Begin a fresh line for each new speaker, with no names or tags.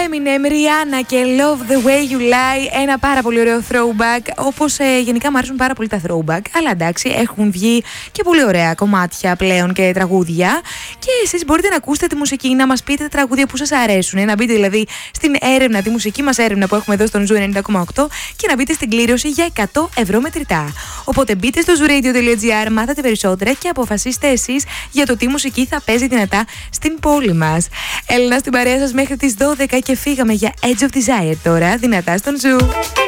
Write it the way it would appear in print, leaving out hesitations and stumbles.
Eminem, Rihanna και Love the Way You Lie. Ένα πάρα πολύ ωραίο throwback. Όπως γενικά μου αρέσουν πάρα πολύ τα throwback. Αλλά εντάξει, έχουν βγει και πολύ ωραία κομμάτια πλέον και τραγούδια. Και εσείς μπορείτε να ακούσετε τη μουσική, να μας πείτε τα τραγούδια που σας αρέσουν. Να μπείτε δηλαδή στην έρευνα, τη μουσική μας έρευνα που έχουμε εδώ στον Zoo 90,8 και να μπείτε στην κλήρωση για 100 ευρώ μετρητά. Οπότε μπείτε στο zooradio.gr, μάθετε περισσότερα και αποφασίστε εσείς για το τι μουσική θα παίζει δυνατά στην πόλη μας. Έλληνα στην παρέα σας μέχρι τις 12 και φύγαμε για Edge of Desire τώρα, δυνατά στον Zoo.